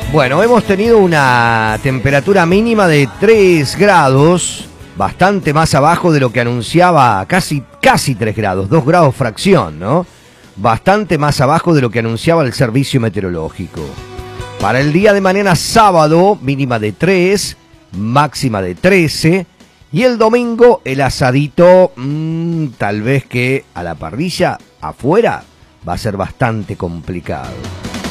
Bueno, hemos tenido una temperatura mínima de 3 grados, bastante más abajo de lo que anunciaba, casi 3 grados, 2 grados fracción, ¿no? Bastante más abajo de lo que anunciaba el servicio meteorológico. Para el día de mañana sábado, mínima de 3, máxima de 13, y el domingo el asadito, tal vez que a la parrilla afuera va a ser bastante complicado.